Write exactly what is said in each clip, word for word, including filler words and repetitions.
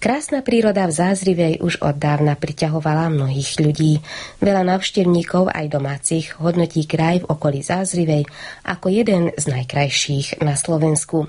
Krásna príroda v Zázrivej už od dávna priťahovala mnohých ľudí. Veľa návštevníkov, aj domácich, hodnotí kraj v okolí Zázrivej ako jeden z najkrajších na Slovensku.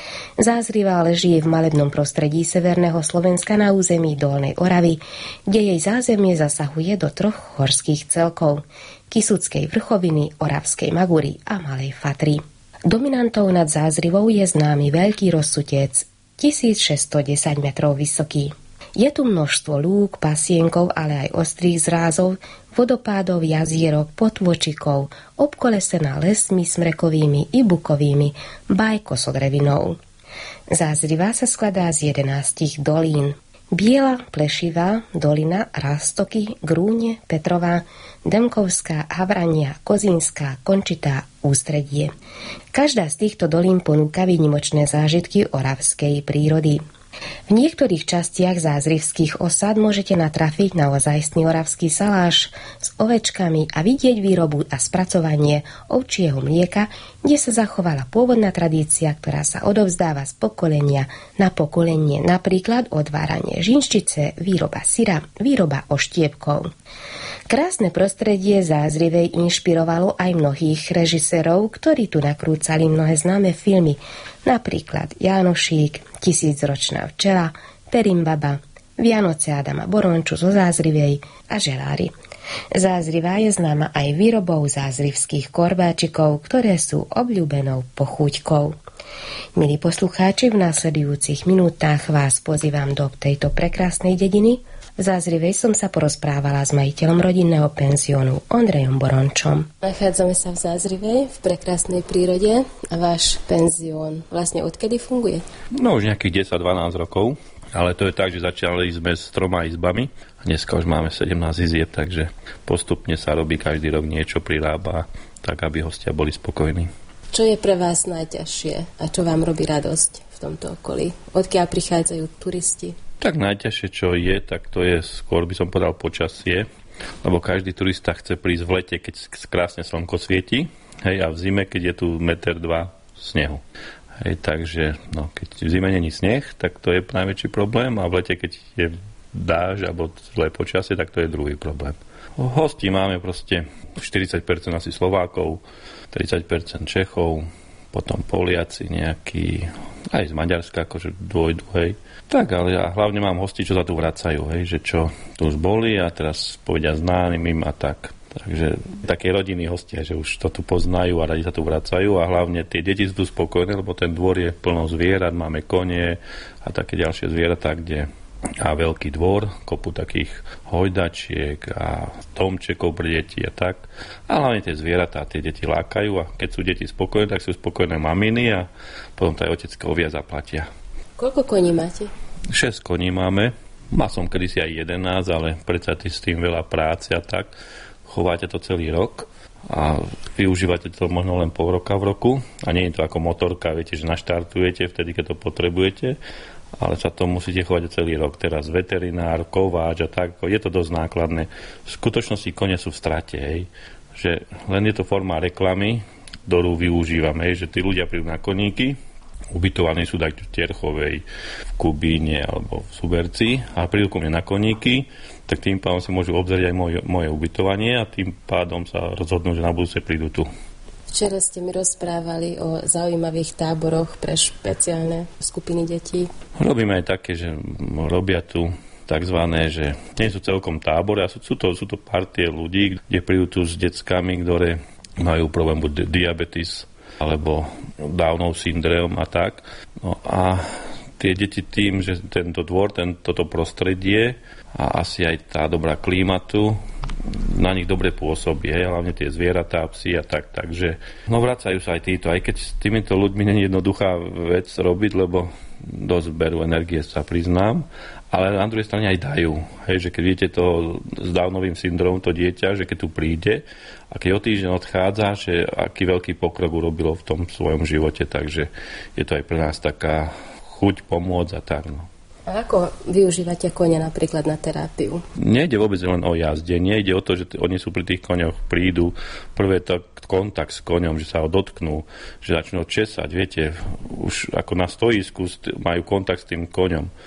Zázriva leží v malebnom prostredí severného Slovenska na území Dolnej Oravy, kde jej zázemie zasahuje do troch horských celkov – Kysuckej vrchoviny, Oravskej Magury a Malej Fatry. Dominantou nad Zázrivou je známy veľký rozsutec, tisícšesťstodesať metrov vysoký. Je tu množstvo lúk, pasienkov, ale aj ostrých zrázov, vodopádov, jazierok, potôčikov, obkolesená lesmi smrekovými i bukovými, bajkosodrevinou. Zázriva sa skladá z jedenástich dolín. Biela, Plešivá, Dolina, Rástoky, Grúne, Petrová, Demkovská, Havrania, Kozínská, Končitá, Ústredie. Každá z týchto dolín ponúka výnimočné zážitky oravskej prírody. V niektorých častiach zázrivských osad môžete natrafiť na ozajstný oravský saláš s ovečkami a vidieť výrobu a spracovanie ovčieho mlieka, kde sa zachovala pôvodná tradícia, ktorá sa odovzdáva z pokolenia na pokolenie, napríklad odváranie žinštice, výroba syra, výroba oštiepkov. Krásne prostredie Zázrivej inšpirovalo aj mnohých režisérov, ktorí tu nakrúcali mnohé známe filmy, napríklad Jánošík, Tisícročná včela, Perimbaba, Vianoce Adama Boronču zo Zázrivej a Želári. Zázrivá je známa aj výrobou zázrivských korbáčikov, ktoré sú obľúbenou pochúťkou. Milí poslucháči, v následujúcich minútach vás pozývam do tejto prekrásnej dediny. V Zázrivej som sa porozprávala s majiteľom rodinného penziónu Ondrejom Borončom. Nachádzame sa v Zázrivej, v prekrásnej prírode a váš penzión vlastne odkedy funguje? No už nejakých desať dvanásť rokov, ale to je tak, že začali sme s troma izbami a dneska už máme sedemnásť izieb, takže postupne sa robí každý rok niečo, prirába, tak aby hostia boli spokojní. Čo je pre vás najťažšie a čo vám robí radosť v tomto okolí? Odkiaľ prichádzajú turisti? Tak najťažšie, čo je, tak to je skôr by som povedal počasie, lebo každý turista chce prísť v lete, keď krásne slnko svieti, hej, a v zime, keď je tu meter dva snehu. Hej, takže no, keď v zime není sneh, tak to je najväčší problém a v lete, keď je dážď alebo zlé počasie, tak to je druhý problém. Hostí máme proste štyridsať percent asi Slovákov, tridsať percent Čechov, potom Poliaci nejakí, aj z Maďarska, akože dôjdu, hej. Tak, ale ja hlavne mám hosti, čo sa tu vracajú, hej, že čo tu už boli a teraz povedia známym a tak. Takže také rodinní hostia, že už to tu poznajú a radi sa tu vracajú a hlavne tie deti sú tu spokojné, lebo ten dvor je plno zvierat, máme konie a také ďalšie zvieratá, kde a veľký dvor, kopu takých hojdačiek a domčekov pre deti a tak. A hlavne tie zvieratá, tie deti lákajú a keď sú deti spokojné, tak sú spokojné maminy a potom to aj oteckovia zaplatia. Koľko koní máte? šesť koní máme. Mal som kedysi aj jedenásť, ale predsa s tým veľa práce a tak. Chováte to celý rok a využívate to možno len pol roka v roku. A nie je to ako motorka, viete, že naštartujete vtedy, keď to potrebujete, ale sa to musíte chovať celý rok. Teraz veterinár, kováč a tak. Je to dosť nákladné. V skutočnosti kone sú v strate, hej. Že len je to forma reklamy, ktorú využívame, hej, že tí ľudia prídu na koníky, ubytovaní sú tak v Terchovej, v Kubíne alebo v Suberci a prídu ku mne na koníky, tak tým pádom si môžu obzrieť aj moje, moje ubytovanie a tým pádom sa rozhodnú, že na budúce prídu tu. Včera ste mi rozprávali o zaujímavých táboroch pre špeciálne skupiny detí. Robíme aj také, že robia tu takzvané, že nie sú celkom tábory, a sú, sú, to, sú to partie ľudí, kde prídu tu s deckami, ktoré majú problém buď diabetes alebo Downov syndrom a tak. No a tie deti tým, že tento dvor, tento, toto prostredie a asi aj tá dobrá klímatu na nich dobre pôsobí, hej, hlavne tie zvieratá, psi a tak, takže no vracajú sa aj títo, aj keď s týmito ľuďmi nie je jednoduchá vec robiť, lebo dosť berú energie, sa priznám, ale na druhej strane aj dajú, hej, že keď vidíte to s Downovým syndromom, to dieťa, že keď tu príde a keď o týždeň odchádza, že aký veľký pokrok urobilo v tom svojom živote, takže je to aj pre nás taká chuť pomôcť a tak, no. A ako využívate kone napríklad na terapiu? Nejde vôbec len o jazdenie, ide o to, že t- oni sú pri tých koňoch, prídu, prvé to kontakt s koňom, že sa ho dotknú, že začnú česať, viete, už ako na stoisku st- majú kontakt s tým koňom.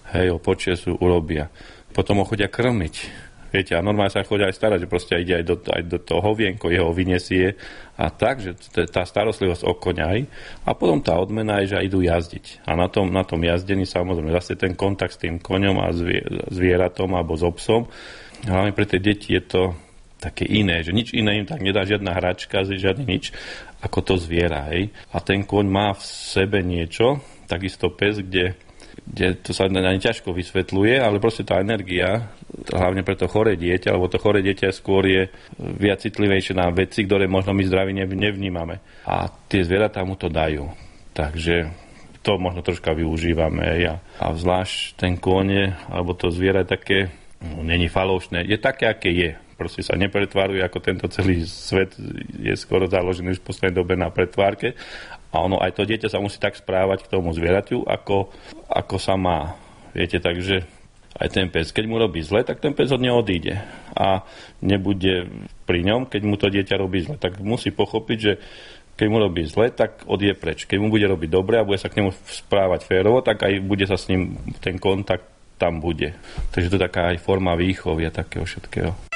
hej, o počesu urobia. Potom ho chodia krmiť. Viete, a normálne sa chodia aj starať, že proste ide aj do, aj do toho hovienko, jeho vyniesie a tak, že tá starostlivosť o koňa aj. A potom tá odmena je, že aj idú jazdiť. A na tom, na tom jazdení samozrejme zase ten kontakt s tým koňom a zvieratom alebo s obsom. Hlavne pre tie deti je to také iné, že nič iné im tak nedá, žiadna hračka, žiadny nič, ako to zviera. Hej. A ten koň má v sebe niečo, takisto pes, kde kde to sa ani ťažko vysvetľuje, ale proste tá energia, hlavne pre to choré dieťa, alebo to choré dieťa skôr je viac citlivejšie na veci, ktoré možno my zdraví nevnímame. A tie zvieratá mu to dajú. Takže to možno troška využívame. Ja. A zvlášť ten kôň, alebo to zviera je také, no, není falošné, je také, aké je. Proste sa nepretvaruje, ako tento celý svet je skoro založený už v poslednej dobe na pretvárke. A ono, aj to dieťa sa musí tak správať k tomu zvieraťu, ako, ako sa má. Viete, takže aj ten pes, keď mu robí zle, tak ten pes od neho odíde. A nebude pri ňom, keď mu to dieťa robí zle. Tak musí pochopiť, že keď mu robí zle, tak odíde preč. Keď mu bude robiť dobre a bude sa k nemu správať férovo, tak aj bude sa s ním, ten kontakt tam bude. Takže to je taká aj forma výchovy a takého všetkého.